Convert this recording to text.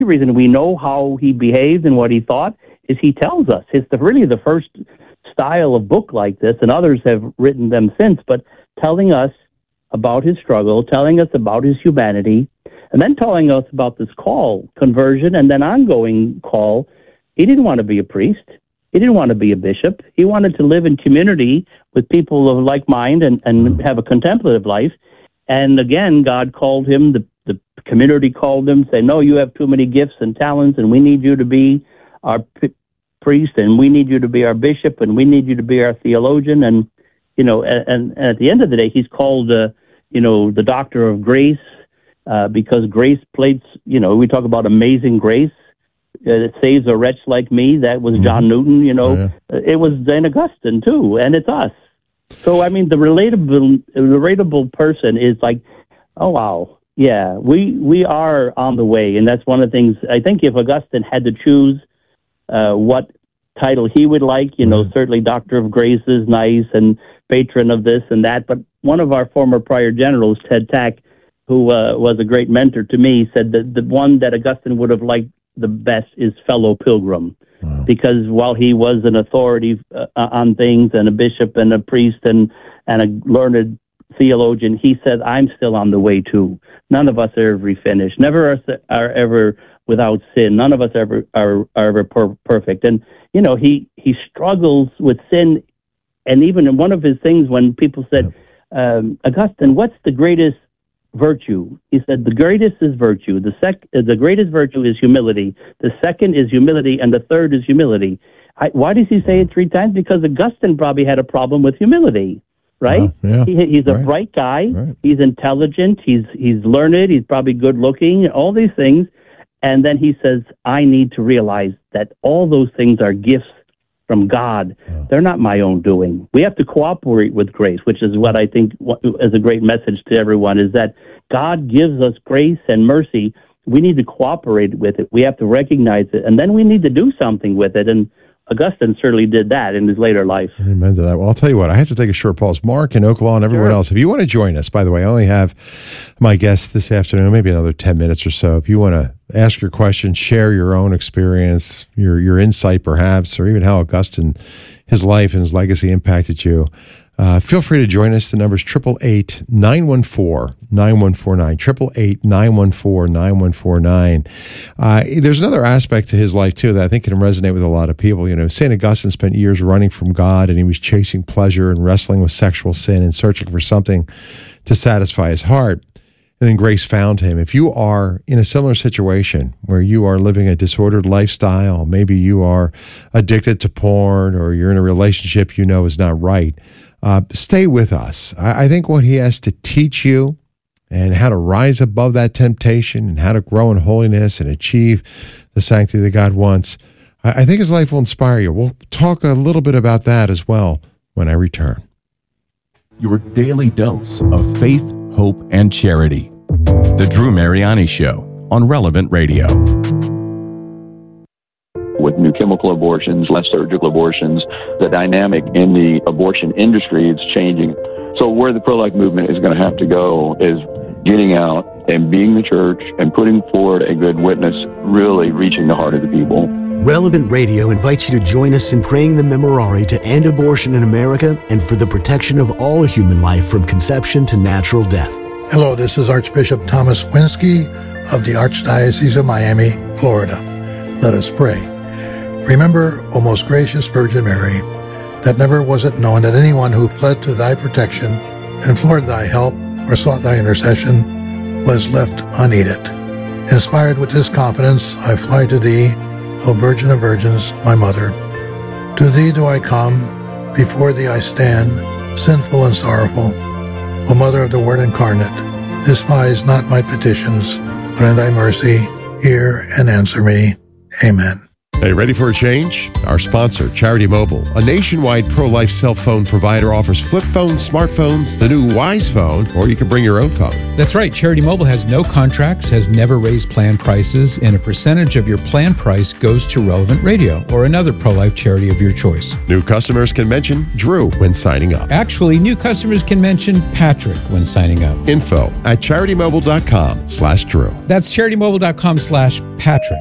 reason we know how he behaved and what he thought is he tells us. It's really the first style of book like this, and others have written them since, but telling us about his struggle, telling us about his humanity, and then telling us about this call, conversion, and then ongoing call. He didn't want to be a priest. He didn't want to be a bishop. He wanted to live in community with people of like mind and have a contemplative life. And again, God called him, the community called him, say, no, you have too many gifts and talents, and we need you to be our priest, and we need you to be our bishop, and we need you to be our theologian. And, and at the end of the day, he's called, the doctor of grace, because grace plates, we talk about amazing grace. It saves a wretch like me. That was John Newton, It was St. Augustine, too, and it's us. So, I mean, the relatable person is like, oh, wow, yeah, we are on the way. And that's one of the things, I think if Augustine had to choose what title he would like, certainly Doctor of Grace is nice and patron of this and that. But one of our former prior generals, Ted Tack, who was a great mentor to me, said that the one that Augustine would have liked the best is fellow pilgrim. Wow. Because while he was an authority on things and a bishop and a priest and a learned theologian, he said, I'm still on the way too. None of us are ever finished. Never are ever without sin. None of us are ever perfect. And, he struggles with sin. And even in one of his things, when people said, Augustine, what's the greatest virtue? He said, the greatest is virtue. The greatest virtue is humility. The second is humility, and the third is humility. Why does he say it 3 times? Because Augustine probably had a problem with humility, right? He's a bright guy. Right. He's intelligent. He's learned. He's probably good looking. All these things. And then he says, I need to realize that all those things are gifts from God. Yeah. They're not my own doing. We have to cooperate with grace, which is what I think is a great message to everyone, is that God gives us grace and mercy. We need to cooperate with it. We have to recognize it, and then we need to do something with it. And Augustine certainly did that in his later life. Amen to that. Well, I'll tell you what, I have to take a short pause. Mark and Oaklaw and everyone else, if you want to join us, by the way, I only have my guest this afternoon, maybe another 10 minutes or so. If you want to ask your question, share your own experience, your insight perhaps, or even how Augustine, his life and his legacy impacted you, feel free to join us. The number is 888-914-9149, 888-914-9149. There's another aspect to his life, too, that I think can resonate with a lot of people. St. Augustine spent years running from God, and he was chasing pleasure and wrestling with sexual sin and searching for something to satisfy his heart. And then grace found him. If you are in a similar situation where you are living a disordered lifestyle, maybe you are addicted to porn, or you're in a relationship is not right, stay with us. I think what he has to teach you and how to rise above that temptation and how to grow in holiness and achieve the sanctity that God wants, I think his life will inspire you. We'll talk a little bit about that as well when I return. Your daily dose of faith, hope, and charity. The Drew Mariani Show on Relevant Radio. With new chemical abortions, less surgical abortions, the dynamic in the abortion industry is changing. So where the pro-life movement is going to have to go is getting out and being the church and putting forward a good witness, really reaching the heart of the people. Relevant Radio invites you to join us in praying the Memorare to end abortion in America and for the protection of all human life from conception to natural death. Hello, this is Archbishop Thomas Winsky of the Archdiocese of Miami, Florida. Let us pray. Remember, O most gracious Virgin Mary, that never was it known that anyone who fled to thy protection, implored thy help, or sought thy intercession was left unaided. Inspired with this confidence, I fly to thee, O Virgin of Virgins, my Mother. To thee do I come, before thee I stand, sinful and sorrowful. O Mother of the Word incarnate, despise not my petitions, but in thy mercy hear and answer me. Amen. Hey, ready for a change? Our sponsor, Charity Mobile, a nationwide pro-life cell phone provider, offers flip phones, smartphones, the new Wise Phone, or you can bring your own phone. That's right. Charity Mobile has no contracts, has never raised plan prices, and a percentage of your plan price goes to Relevant Radio or another pro-life charity of your choice. New customers can mention Drew when signing up. Actually, new customers can mention Patrick when signing up. Info at CharityMobile.com/Drew. That's CharityMobile.com/Patrick.